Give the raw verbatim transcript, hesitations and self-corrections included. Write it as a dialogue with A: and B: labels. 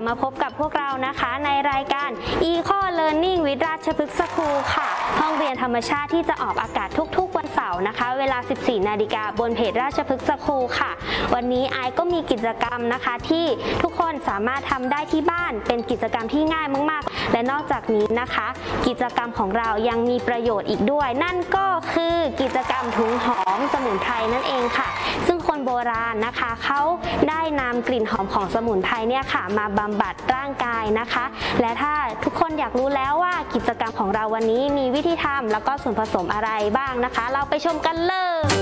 A: มาพบกับพวกเรานะคะในรายการ Eco Learning with ราชพฤกษ์สคูลค่ะห้องเรียนธรรมชาติที่จะออกอากาศทุกๆวันเสาร์นะคะเวลา สิบสี่นาฬิกาบนเพจราชพฤกษ์สคูลค่ะวันนี้ไอก็มีกิจกรรมนะคะที่ทุกคนสามารถทำได้ที่บ้านเป็นกิจกรรมที่ง่ายมากๆและนอกจากนี้นะคะกิจกรรมของเรายังมีประโยชน์อีกด้วยนั่นก็คือกิจกรรมถุงหอมสมุนไพรนั่นเองค่ะซึ่งคนโบราณนะคะเขาได้นำกลิ่นหอมของสมุนไพรเนี่ยค่ะมาบำบัดร่างกายนะคะและถ้าทุกคนอยากรู้แล้วว่ากิจกรรมของเราวันนี้มีวิธีทำแล้วก็ส่วนผสมอะไรบ้างนะคะเราไปชมกัน